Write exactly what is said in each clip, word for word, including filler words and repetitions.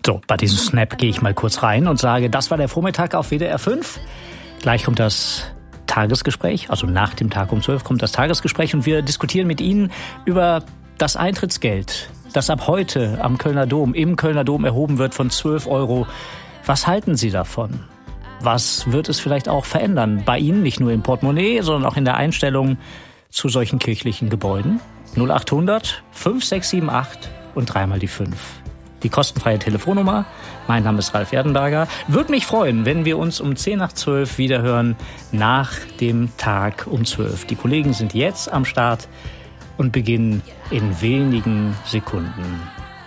So, bei diesem Snap gehe ich mal kurz rein und sage, das war der Vormittag auf W D R fünf. Gleich kommt das Tagesgespräch, also nach dem Tag um zwölf kommt das Tagesgespräch und wir diskutieren mit Ihnen über das Eintrittsgeld, das ab heute am Kölner Dom, im Kölner Dom erhoben wird von zwölf Euro. Was halten Sie davon? Was wird es vielleicht auch verändern? Bei Ihnen, nicht nur im Portemonnaie, sondern auch in der Einstellung zu solchen kirchlichen Gebäuden? null acht hundert fünf sechs sieben acht und dreimal die fünf. Die kostenfreie Telefonnummer. Mein Name ist Ralf Erdenberger. Würde mich freuen, wenn wir uns um zehn nach zwölf wiederhören nach dem Tag um zwölf. Die Kollegen sind jetzt am Start und beginnen in wenigen Sekunden.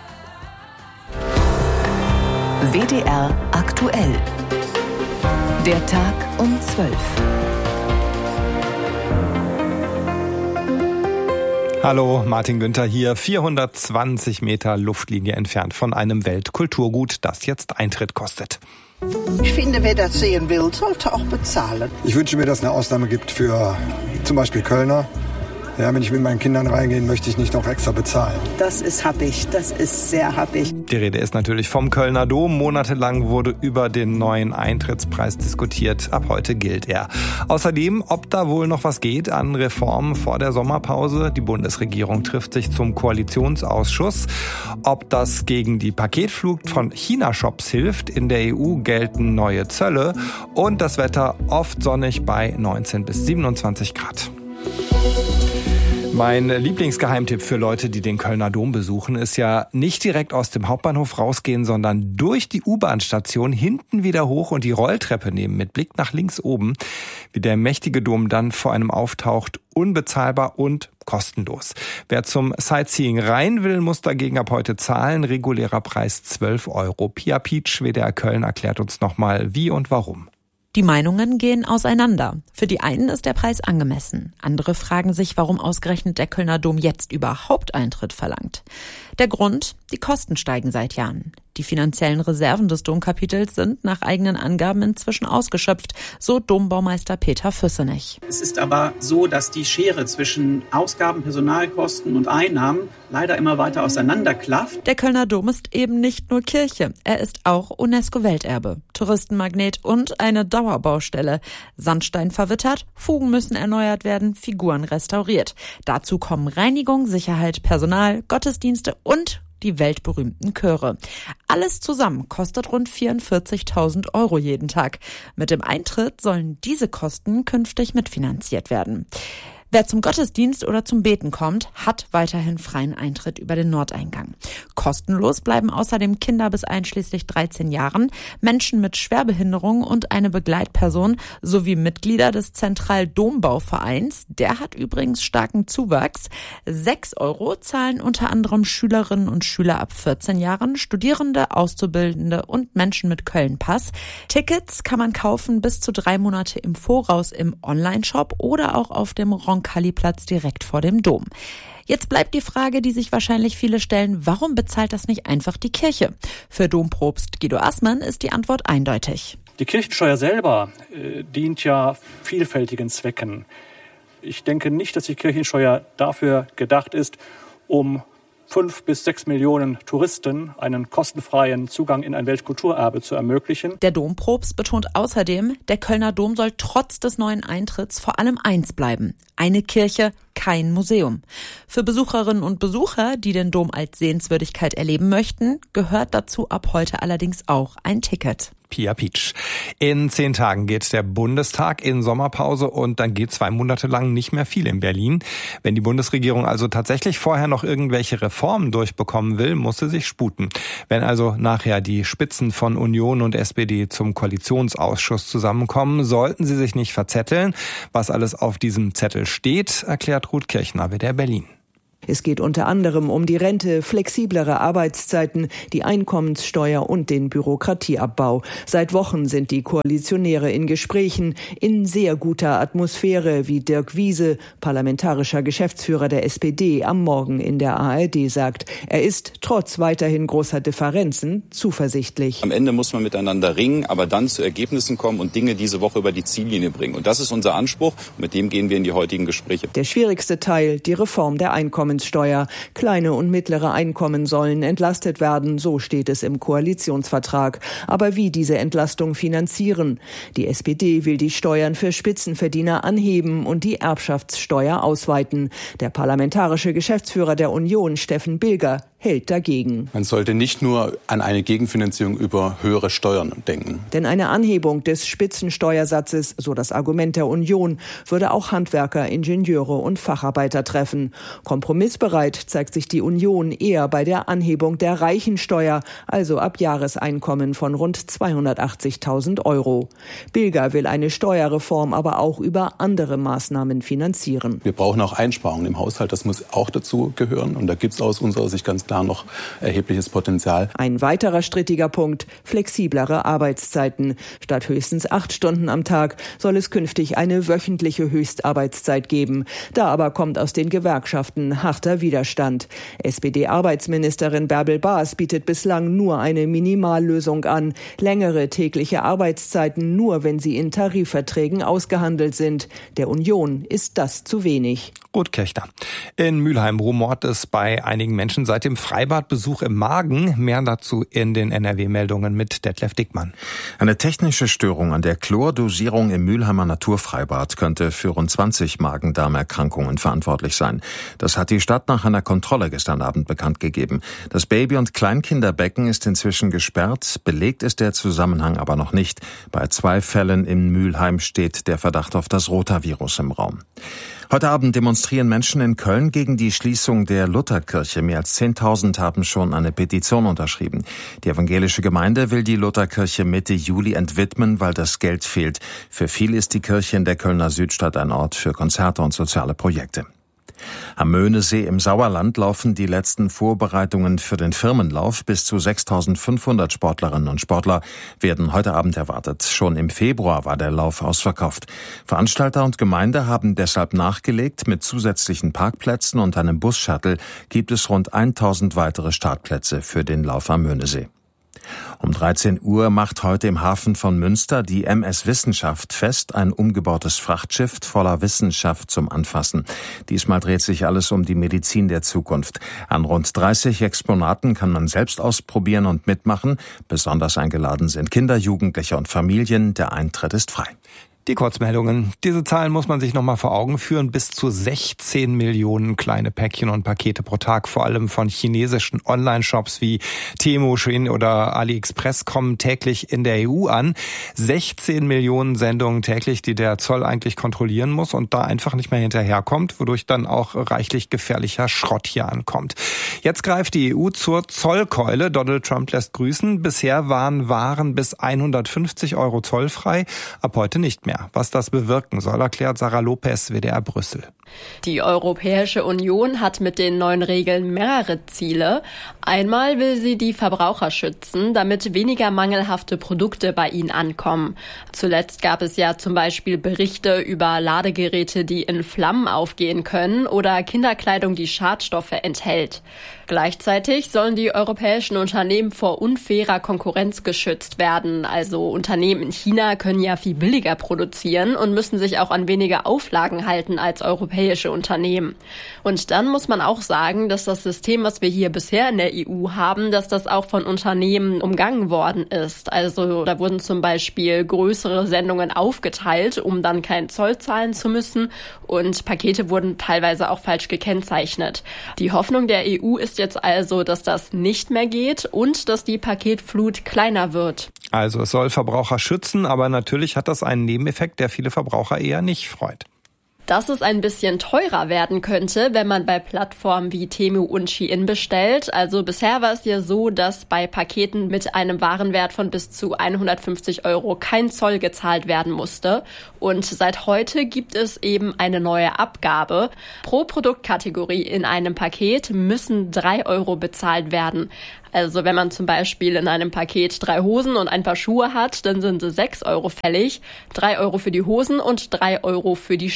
W D R aktuell. Der Tag um zwölf. Hallo, Martin Günther hier, vierhundertzwanzig Meter Luftlinie entfernt von einem Weltkulturgut, das jetzt Eintritt kostet. Ich finde, wer das sehen will, sollte auch bezahlen. Ich wünsche mir, dass es eine Ausnahme gibt für zum Beispiel Kölner. Ja, wenn ich mit meinen Kindern reingehe, möchte ich nicht noch extra bezahlen. Das ist happig, das ist sehr happig. Die Rede ist natürlich vom Kölner Dom. Monatelang wurde über den neuen Eintrittspreis diskutiert. Ab heute gilt er. Außerdem, ob da wohl noch was geht an Reformen vor der Sommerpause. Die Bundesregierung trifft sich zum Koalitionsausschuss. Ob das gegen die Paketflut von China-Shops hilft. In der E U gelten neue Zölle. Und das Wetter oft sonnig bei neunzehn bis siebenundzwanzig Grad. Mein Lieblingsgeheimtipp für Leute, die den Kölner Dom besuchen, ist ja nicht direkt aus dem Hauptbahnhof rausgehen, sondern durch die U-Bahn-Station hinten wieder hoch und die Rolltreppe nehmen mit Blick nach links oben, wie der mächtige Dom dann vor einem auftaucht, unbezahlbar und kostenlos. Wer zum Sightseeing rein will, muss dagegen ab heute zahlen. Regulärer Preis zwölf Euro. Pia Pietsch, W D R Köln, erklärt uns nochmal wie und warum. Die Meinungen gehen auseinander. Für die einen ist der Preis angemessen. Andere fragen sich, warum ausgerechnet der Kölner Dom jetzt überhaupt Eintritt verlangt. Der Grund? Die Kosten steigen seit Jahren. Die finanziellen Reserven des Domkapitels sind nach eigenen Angaben inzwischen ausgeschöpft, so Dombaumeister Peter Füssenich. Es ist aber so, dass die Schere zwischen Ausgaben, Personalkosten und Einnahmen leider immer weiter auseinanderklafft. Der Kölner Dom ist eben nicht nur Kirche, er ist auch UNESCO-Welterbe, Touristenmagnet und eine Dauerbaustelle. Sandstein verwittert, Fugen müssen erneuert werden, Figuren restauriert. Dazu kommen Reinigung, Sicherheit, Personal, Gottesdienste und die weltberühmten Chöre. Alles zusammen kostet rund vierundvierzigtausend Euro jeden Tag. Mit dem Eintritt sollen diese Kosten künftig mitfinanziert werden. Wer zum Gottesdienst oder zum Beten kommt, hat weiterhin freien Eintritt über den Nordeingang. Kostenlos bleiben außerdem Kinder bis einschließlich dreizehn Jahren, Menschen mit Schwerbehinderung und eine Begleitperson sowie Mitglieder des Zentral-Dombau-Vereins. Der hat übrigens starken Zuwachs. Sechs Euro zahlen unter anderem Schülerinnen und Schüler ab vierzehn Jahren, Studierende, Auszubildende und Menschen mit Köln-Pass. Tickets kann man kaufen bis zu drei Monate im Voraus im Onlineshop oder auch auf dem Roncalli-Platz direkt vor dem Dom. Jetzt bleibt die Frage, die sich wahrscheinlich viele stellen, warum bezahlt das nicht einfach die Kirche? Für Dompropst Guido Assmann ist die Antwort eindeutig. Die Kirchensteuer selber äh, dient ja vielfältigen Zwecken. Ich denke nicht, dass die Kirchensteuer dafür gedacht ist, um fünf bis sechs Millionen Touristen einen kostenfreien Zugang in ein Weltkulturerbe zu ermöglichen. Der Dompropst betont außerdem, der Kölner Dom soll trotz des neuen Eintritts vor allem eins bleiben: eine Kirche, kein Museum. Für Besucherinnen und Besucher, die den Dom als Sehenswürdigkeit erleben möchten, gehört dazu ab heute allerdings auch ein Ticket. Pia Pietsch. In zehn Tagen geht der Bundestag in Sommerpause und dann geht zwei Monate lang nicht mehr viel in Berlin. Wenn die Bundesregierung also tatsächlich vorher noch irgendwelche Reformen durchbekommen will, muss sie sich sputen. Wenn also nachher die Spitzen von Union und S P D zum Koalitionsausschuss zusammenkommen, sollten sie sich nicht verzetteln. Was alles auf diesem Zettel steht, erklärt Ruth Kirchner, W D R Berlin. Es geht unter anderem um die Rente, flexiblere Arbeitszeiten, die Einkommenssteuer und den Bürokratieabbau. Seit Wochen sind die Koalitionäre in Gesprächen, in sehr guter Atmosphäre, wie Dirk Wiese, parlamentarischer Geschäftsführer der S P D, am Morgen in der A R D sagt. Er ist trotz weiterhin großer Differenzen zuversichtlich. Am Ende muss man miteinander ringen, aber dann zu Ergebnissen kommen und Dinge diese Woche über die Ziellinie bringen. Und das ist unser Anspruch. Und mit dem gehen wir in die heutigen Gespräche. Der schwierigste Teil, die Reform der Einkommenssteuer. Einkommenssteuer. Kleine und mittlere Einkommen sollen entlastet werden, so steht es im Koalitionsvertrag. Aber wie diese Entlastung finanzieren? Die S P D will die Steuern für Spitzenverdiener anheben und die Erbschaftssteuer ausweiten. Der parlamentarische Geschäftsführer der Union, Steffen Bilger, hält dagegen. Man sollte nicht nur an eine Gegenfinanzierung über höhere Steuern denken. Denn eine Anhebung des Spitzensteuersatzes, so das Argument der Union, würde auch Handwerker, Ingenieure und Facharbeiter treffen. Kompromissbereit zeigt sich die Union eher bei der Anhebung der Reichensteuer, also ab Jahreseinkommen von rund zweihundertachtzigtausend Euro. Bilger will eine Steuerreform aber auch über andere Maßnahmen finanzieren. Wir brauchen auch Einsparungen im Haushalt, das muss auch dazu gehören. Und da gibt es aus unserer Sicht ganz klar noch erhebliches Potenzial. Ein weiterer strittiger Punkt: flexiblere Arbeitszeiten. Statt höchstens acht Stunden am Tag soll es künftig eine wöchentliche Höchstarbeitszeit geben. Da aber kommt aus den Gewerkschaften harter Widerstand. S P D-Arbeitsministerin Bärbel Baas bietet bislang nur eine Minimallösung an. Längere tägliche Arbeitszeiten nur, wenn sie in Tarifverträgen ausgehandelt sind. Der Union ist das zu wenig. Ruth Kirchner. In Mülheim rumort es bei einigen Menschen seit dem Freibadbesuch im Magen. Mehr dazu in den N R W-Meldungen mit Detlef Dickmann. Eine technische Störung an der Chlordosierung im Mülheimer Naturfreibad könnte für rund zwanzig Magen-Darm-Erkrankungen verantwortlich sein. Das hat die Stadt nach einer Kontrolle gestern Abend bekannt gegeben. Das Baby- und Kleinkinderbecken ist inzwischen gesperrt. Belegt ist der Zusammenhang aber noch nicht. Bei zwei Fällen in Mülheim steht der Verdacht auf das Rotavirus im Raum. Heute Abend demonstrieren Menschen in Köln gegen die Schließung der Lutherkirche. Mehr als zehntausend haben schon eine Petition unterschrieben. Die evangelische Gemeinde will die Lutherkirche Mitte Juli entwidmen, weil das Geld fehlt. Für viele ist die Kirche in der Kölner Südstadt ein Ort für Konzerte und soziale Projekte. Am Möhnesee im Sauerland laufen die letzten Vorbereitungen für den Firmenlauf. Bis zu sechstausendfünfhundert Sportlerinnen und Sportler werden heute Abend erwartet. Schon im Februar war der Lauf ausverkauft. Veranstalter und Gemeinde haben deshalb nachgelegt. Mit zusätzlichen Parkplätzen und einem Bus-Shuttle gibt es rund tausend weitere Startplätze für den Lauf am Möhnesee. Um dreizehn Uhr macht heute im Hafen von Münster die M S Wissenschaft fest, ein umgebautes Frachtschiff voller Wissenschaft zum Anfassen. Diesmal dreht sich alles um die Medizin der Zukunft. An rund dreißig Exponaten kann man selbst ausprobieren und mitmachen. Besonders eingeladen sind Kinder, Jugendliche und Familien. Der Eintritt ist frei. Die Kurzmeldungen. Diese Zahlen muss man sich nochmal vor Augen führen. Bis zu sechzehn Millionen kleine Päckchen und Pakete pro Tag, vor allem von chinesischen Online-Shops wie Temu, Shein oder AliExpress, kommen täglich in der E U an. sechzehn Millionen Sendungen täglich, die der Zoll eigentlich kontrollieren muss und da einfach nicht mehr hinterherkommt, wodurch dann auch reichlich gefährlicher Schrott hier ankommt. Jetzt greift die E U zur Zollkeule. Donald Trump lässt grüßen. Bisher waren Waren bis hundertfünfzig Euro zollfrei, ab heute nicht mehr. Was das bewirken soll, erklärt Sarah Lopez, W D R Brüssel. Die Europäische Union hat mit den neuen Regeln mehrere Ziele. Einmal will sie die Verbraucher schützen, damit weniger mangelhafte Produkte bei ihnen ankommen. Zuletzt gab es ja zum Beispiel Berichte über Ladegeräte, die in Flammen aufgehen können oder Kinderkleidung, die Schadstoffe enthält. Gleichzeitig sollen die europäischen Unternehmen vor unfairer Konkurrenz geschützt werden. Also Unternehmen in China können ja viel billiger produzieren und müssen sich auch an weniger Auflagen halten als europäische Unternehmen. Und dann muss man auch sagen, dass das System, was wir hier bisher in der E U haben, dass das auch von Unternehmen umgangen worden ist. Also da wurden zum Beispiel größere Sendungen aufgeteilt, um dann keinen Zoll zahlen zu müssen. Und Pakete wurden teilweise auch falsch gekennzeichnet. Die Hoffnung der E U ist jetzt also, dass das nicht mehr geht und dass die Paketflut kleiner wird. Also es soll Verbraucher schützen, aber natürlich hat das einen Nebeneffekt, der viele Verbraucher eher nicht freut. Dass es ein bisschen teurer werden könnte, wenn man bei Plattformen wie Temu und Shein bestellt. Also bisher war es ja so, dass bei Paketen mit einem Warenwert von bis zu hundertfünfzig Euro kein Zoll gezahlt werden musste. Und seit heute gibt es eben eine neue Abgabe. Pro Produktkategorie in einem Paket müssen drei Euro bezahlt werden. Also wenn man zum Beispiel in einem Paket drei Hosen und ein paar Schuhe hat, dann sind sechs Euro fällig, drei Euro für die Hosen und drei Euro für die Schuhe.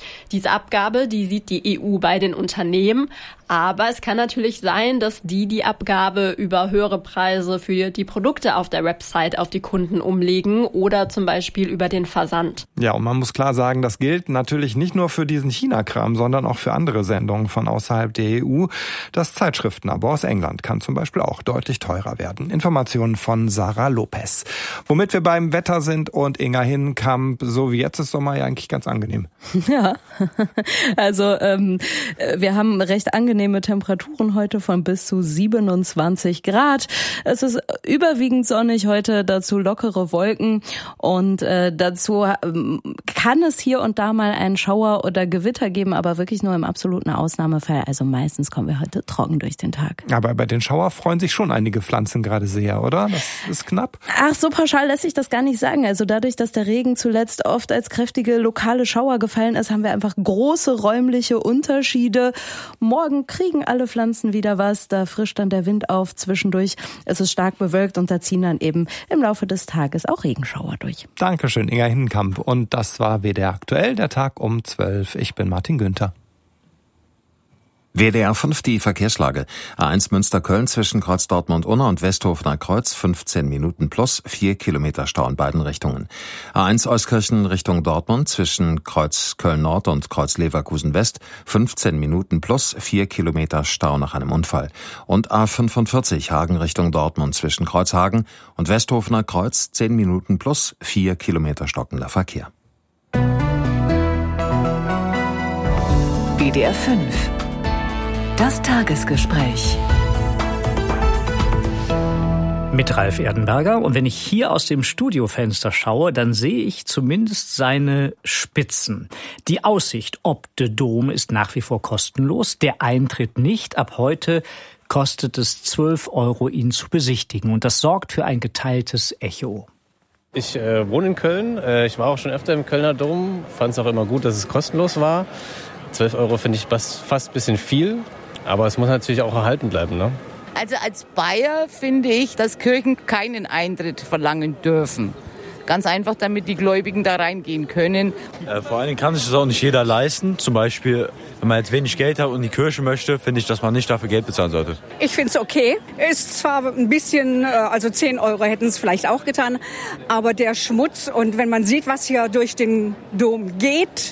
Diese Abgabe, die sieht die E U bei den Unternehmen. Aber es kann natürlich sein, dass die die Abgabe über höhere Preise für die Produkte auf der Website auf die Kunden umlegen oder zum Beispiel über den Versand. Ja, und man muss klar sagen, das gilt natürlich nicht nur für diesen China-Kram, sondern auch für andere Sendungen von außerhalb der E U. Das Zeitschriftenabo aus England kann zum Beispiel auch deutlich teurer werden. Informationen von Sarah Lopez. Womit wir beim Wetter sind und Inga Hinnenkamp, so wie jetzt ist Sommer ja eigentlich ganz angenehm. Ja, also ähm, wir haben recht angenehme Temperaturen heute von bis zu siebenundzwanzig Grad. Es ist überwiegend sonnig heute, dazu lockere Wolken und äh, dazu ähm, kann es hier und da mal einen Schauer oder Gewitter geben, aber wirklich nur im absoluten Ausnahmefall. Also meistens kommen wir heute trocken durch den Tag. Aber bei den Schauer freuen sich schon einige Pflanzen gerade sehr, oder? Das ist knapp. Ach, so pauschal lässt sich das gar nicht sagen. Also dadurch, dass der Regen zuletzt oft als kräftige lokale Schauer gefallen ist, haben wir einfach große räumliche Unterschiede. Morgen kriegen alle Pflanzen wieder was, da frischt dann der Wind auf zwischendurch. Es ist stark bewölkt und da ziehen dann eben im Laufe des Tages auch Regenschauer durch. Dankeschön, Inga Hinnenkamp. Und das war W D R aktuell, der Tag um zwölf. Ich bin Martin Günther. W D R fünf, die Verkehrslage. A eins Münster-Köln zwischen Kreuz Dortmund-Unna und Westhofener Kreuz, fünfzehn Minuten plus, vier Kilometer Stau in beiden Richtungen. A eins Euskirchen Richtung Dortmund zwischen Kreuz Köln-Nord und Kreuz Leverkusen-West, fünfzehn Minuten plus, vier Kilometer Stau nach einem Unfall. Und A fünfundvierzig Hagen Richtung Dortmund zwischen Kreuz Hagen und Westhofener Kreuz, zehn Minuten plus, vier Kilometer stockender Verkehr. W D R fünf. Das Tagesgespräch. Mit Ralf Erdenberger. Und wenn ich hier aus dem Studiofenster schaue, dann sehe ich zumindest seine Spitzen. Die Aussicht ob de Dom ist nach wie vor kostenlos. Der Eintritt nicht. Ab heute kostet es zwölf Euro, ihn zu besichtigen. Und das sorgt für ein geteiltes Echo. Ich äh, wohne in Köln. Äh, ich war auch schon öfter im Kölner Dom. Fand es auch immer gut, dass es kostenlos war. zwölf Euro finde ich fast ein bisschen viel. Aber es muss natürlich auch erhalten bleiben, ne? Also als Bayer finde ich, dass Kirchen keinen Eintritt verlangen dürfen. Ganz einfach, damit die Gläubigen da reingehen können. Äh, vor allen Dingen kann sich das auch nicht jeder leisten. Zum Beispiel, wenn man jetzt wenig Geld hat und in die Kirche möchte, finde ich, dass man nicht dafür Geld bezahlen sollte. Ich finde es okay. Ist zwar ein bisschen, also zehn Euro hätten es vielleicht auch getan, aber der Schmutz und wenn man sieht, was hier durch den Dom geht.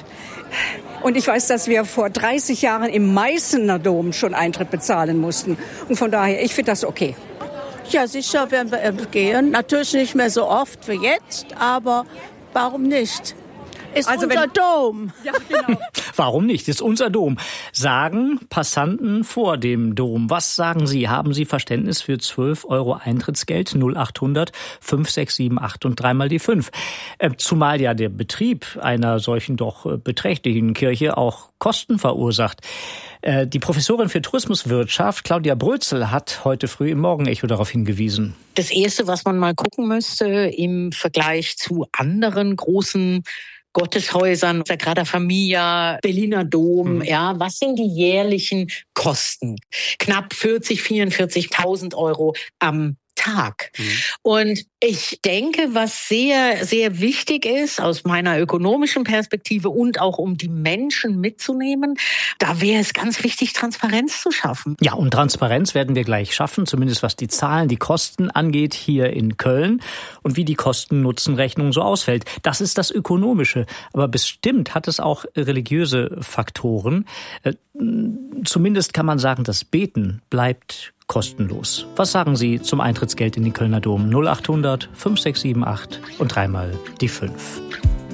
Und ich weiß, dass wir vor dreißig Jahren im Meißener Dom schon Eintritt bezahlen mussten. Und von daher, ich finde das okay. Ja, sicher werden wir gehen. Natürlich nicht mehr so oft wie jetzt, aber warum nicht? Ist also unser wenn, Dom. Ja, genau. Warum nicht? Ist unser Dom. Sagen Passanten vor dem Dom. Was sagen Sie? Haben Sie Verständnis für zwölf Euro Eintrittsgeld? null acht hundert fünf sechs sieben acht und dreimal die fünf. Zumal ja der Betrieb einer solchen doch beträchtlichen Kirche auch Kosten verursacht. Die Professorin für Tourismuswirtschaft, Claudia Brözel, hat heute früh im Morgenecho darauf hingewiesen. Das Erste, was man mal gucken müsste im Vergleich zu anderen großen Gotteshäusern, Sagrada Familia, Berliner Dom, mhm. ja, was sind die jährlichen Kosten? Knapp vierzig, vierundvierzigtausend Euro am Tag. Mhm. Und ich denke, was sehr, sehr wichtig ist aus meiner ökonomischen Perspektive und auch um die Menschen mitzunehmen, da wäre es ganz wichtig, Transparenz zu schaffen. Ja, und Transparenz werden wir gleich schaffen, zumindest was die Zahlen, die Kosten angeht hier in Köln und wie die Kosten-Nutzen-Rechnung so ausfällt. Das ist das Ökonomische. Aber bestimmt hat es auch religiöse Faktoren. Zumindest kann man sagen, das Beten bleibt kostenlos. Was sagen Sie zum Eintrittsgeld in den Kölner Dom? null acht hundert fünf sechs sieben acht und dreimal die fünf.